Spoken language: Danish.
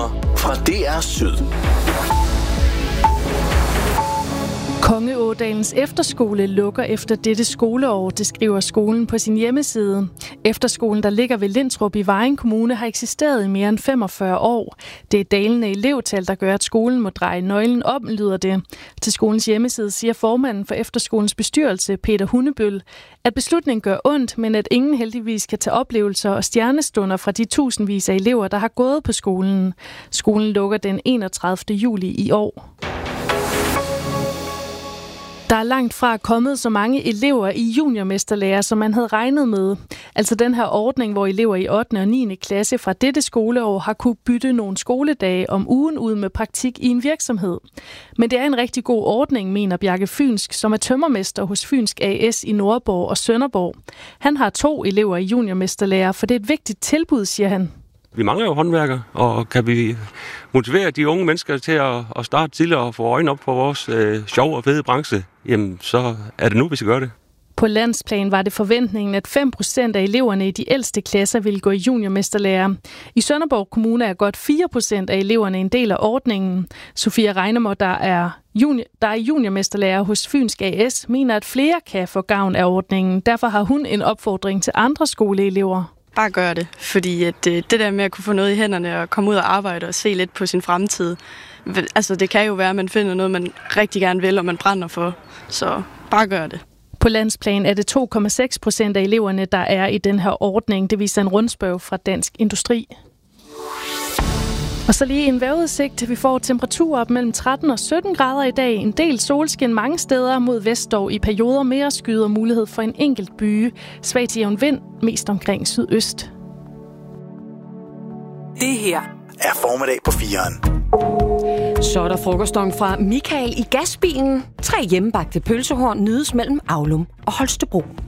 Nyheder fra DR Syd. Kongeådalens efterskole lukker efter dette skoleår, det skriver skolen på sin hjemmeside. Efterskolen, der ligger ved Lintrup i Vejen Kommune, har eksisteret i mere end 45 år. Det er dalende elevtal, der gør, at skolen må dreje nøglen om, lyder det. Til skolens hjemmeside siger formanden for efterskolens bestyrelse, Peter Hundebøl, at beslutningen gør ondt, men at ingen heldigvis kan tage oplevelser og stjernestunder fra de tusindvis af elever, der har gået på skolen. Skolen lukker den 31. juli i år. Der er langt fra kommet så mange elever i juniormesterlærer, som man havde regnet med. Altså den her ordning, hvor elever i 8. og 9. klasse fra dette skoleår har kunne bytte nogle skoledage om ugen ud med praktik i en virksomhed. Men det er en rigtig god ordning, mener Bjarke Fynsk, som er tømmermester hos Fynsk AS i Nordborg og Sønderborg. Han har 2 elever i juniormesterlærer, for det er et vigtigt tilbud, siger han. Vi mangler jo håndværkere, og kan vi motivere de unge mennesker til at starte tidligere og få øjnene op på vores sjov og fede branche, jamen så er det nu, vi skal gøre det. På landsplan var det forventningen, at 5% af eleverne i de ældste klasser ville gå i juniormesterlærer. I Sønderborg Kommune er godt 4% af eleverne en del af ordningen. Sofia Reinemor, der er juniormesterlærer hos Fynsk AS, mener, at flere kan få gavn af ordningen. Derfor har hun en opfordring til andre skoleelever. Bare gør det, fordi at det der med at kunne få noget i hænderne og komme ud og arbejde og se lidt på sin fremtid, altså det kan jo være, at man finder noget, man rigtig gerne vil, og man brænder for. Så bare gør det. På landsplan er det 2,6% af eleverne, der er i den her ordning. Det viser en rundspørge fra Dansk Industri. Og så lige en vejrudsigt. Vi får temperaturer op mellem 13 og 17 grader i dag. En del solskin mange steder, mod vest dog i perioder mere skyder mulighed for en enkelt byge. Svag til jævn vind, mest omkring sydøst. Det her er formiddag på 4'eren. Så er der frokostong fra Michael i gasbilen. 3 hjemmebagte pølsehorn nydes mellem Aulum og Holstebro.